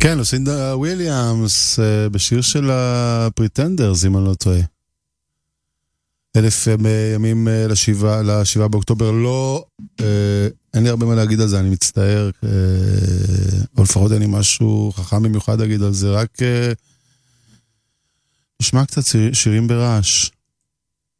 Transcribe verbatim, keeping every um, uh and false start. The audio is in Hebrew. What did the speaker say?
כן, לוסינדה וויליאמס, בשיר של הפריטנדרס, אם אני לא טועה. אלף ימים לשבעה, לשבעה באוקטובר, לא, אין לי הרבה מה להגיד על זה, אני מצטער, או לפחות אין לי משהו חכם במיוחד להגיד על זה, רק נשמע קצת שירים ברעש.